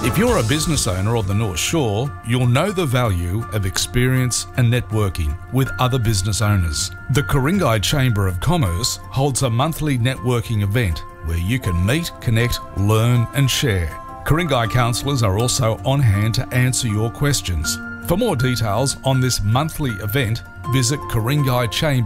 If you're a business owner on the North Shore, you'll know the value of experience and networking with other business owners. The Ku-ring-gai Chamber of Commerce holds a monthly networking event where you can meet, connect, learn and share. Ku-ring-gai counsellors are also on hand to answer your questions. For more details on this monthly event, visit Ku-ring-gai Chamber